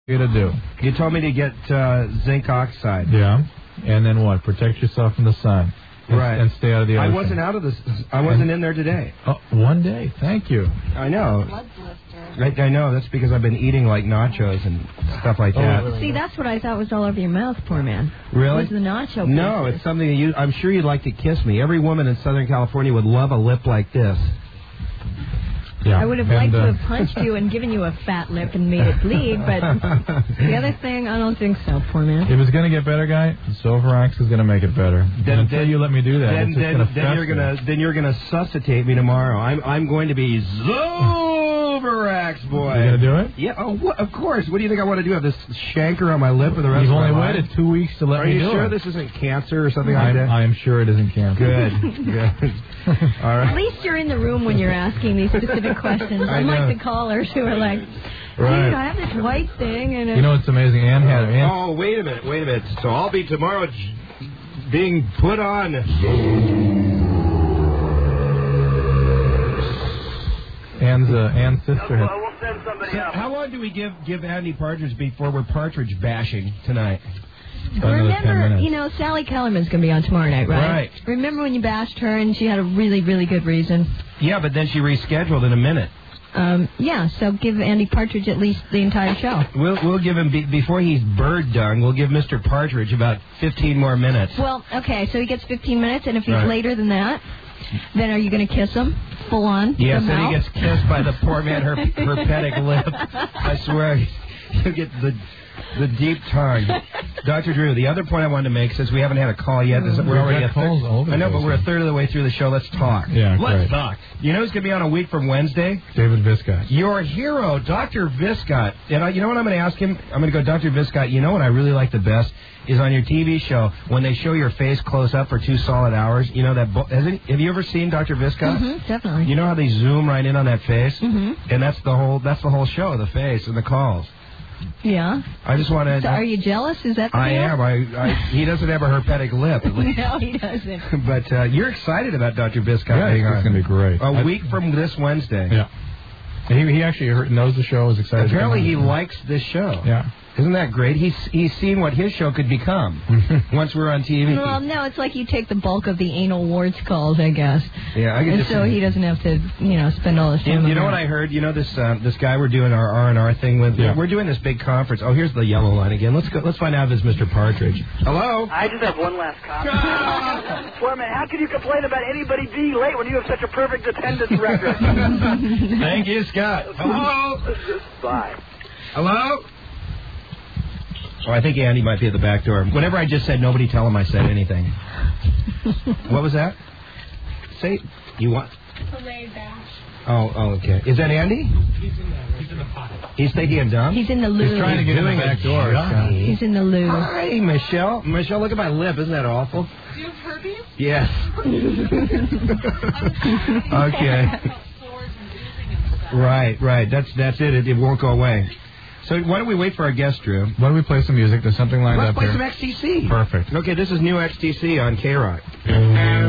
you to do? You told me to get zinc oxide. Yeah. And then what? Protect yourself from the sun. Right. And stay out of the ocean. I wasn't in there today. Oh, one day. Thank you. I know. I know. That's because I've been eating like nachos and stuff like that. Oh, see, that's what I thought was all over your mouth, poor man. Really? Was the nacho No, pieces. it's something that I'm sure you'd like to kiss me. Every woman in Southern California would love a lip like this. Yeah. I would have liked to have punched you and given you a fat lip and made it bleed, but the other thing, I don't think so, poor man. If it's going to get better, guy, Silverax is going to make it better. Until you let me do that, it's just going to fester. Then you're going to suscitate me tomorrow. I'm going to be Silverax, boy. You going to do it? Yeah, of course. What do you think I want to do? Have this chancre on my lip for the rest You've of my life? only waited 2 weeks to let me do it. Are you sure this isn't cancer or something like that? I am sure it isn't cancer. Good. All right. At least you're in the room when you're asking these specific questions. Unlike the callers who are like, right. I have this white thing. And you know what's amazing? Ann had it. Oh, wait a minute. So I'll be tomorrow being put on. Ann's sister has... We'll send somebody up. How long do we give Andy Partridge before we're Partridge bashing tonight? Remember, Sally Kellerman's going to be on tomorrow night, right? Right. Remember when you bashed her and she had a really, really good reason? Yeah, but then she rescheduled in a minute. Yeah, so give Andy Partridge at least the entire show. We'll give him, before he's bird dung, we'll give Mr. Partridge about 15 more minutes. Well, okay, so he gets 15 minutes, and if he's later than that, then are you going to kiss him full on? Yes, somehow? and he gets kissed by the poor man, herpetic lip. I swear, he'll get the deep tongue. Dr. Drew, the other point I wanted to make, since we haven't had a call yet, is that we're already a third. I know, but we're a third of the way through the show. Let's talk. Yeah, Let's talk. You know who's going to be on a week from Wednesday? David Viscott. Your hero, Dr. Viscott. And you know what I'm going to ask him? I'm going to go, Dr. Viscott, you know what I really like the best is on your TV show, when they show your face close up for 2 solid hours, you know that... have you ever seen Dr. Viscott? Mm-hmm, definitely. You know how they zoom right in on that face? Mm-hmm. And that's the whole show, the face and the calls. Yeah. I just want to... So are you jealous? Is that the I deal? am. He doesn't have a herpetic lip. No, he doesn't. But you're excited about Dr. Viscott being on. It's going to be great. A week from this Wednesday. Yeah. He actually knows the show, is excited. Apparently he likes this show. Yeah. Isn't that great? He's seen what his show could become once we're on TV. Well, no, it's like you take the bulk of the anal warts calls, I guess. Yeah, and so he doesn't have to, spend all his time. You know what I heard? You know this guy we're doing our R&R thing with. Yeah. We're doing this big conference. Oh, here's the yellow line again. Let's find out if it's Mr. Partridge. Hello. I just have one last comment. Poor man, how can you complain about anybody being late when you have such a perfect attendance record? Thank you, Scott. Hello. Bye. Hello. Oh, I think Andy might be at the back door. Whatever I just said, nobody tell him I said anything. What was that? Say, you want? Hooray, bash. Oh, okay. Is that Andy? He's in the pot. He's thinking I'm dumb? He's in the loo. He's trying to get in the back door. He's in the loo. Hi, Michelle. Michelle, look at my lip. Isn't that awful? Do you have herpes? Yes. Okay. Right. That's it. It won't go away. So why don't we wait for our guest, Drew? Why don't we play some music? There's something lined Let's up play here. some XTC. Perfect. Okay, this is new XTC on K-Rock.